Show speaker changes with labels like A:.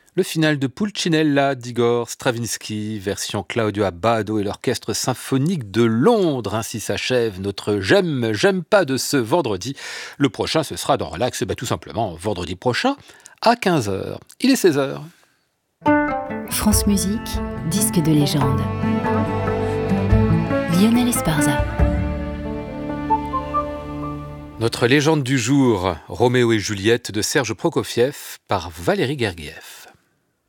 A: Le final de Pulcinella d'Igor Stravinsky, version Claudio Abbado et l'Orchestre symphonique de Londres. Ainsi s'achève notre j'aime pas de ce vendredi. Le prochain, ce sera dans Relax, tout simplement vendredi prochain à 15 heures. Il est 16 heures.
B: France Musique, disque de légende. Lionel Esparza.
A: Notre légende du jour, Roméo et Juliette de Serge Prokofiev par Valérie Gergiev.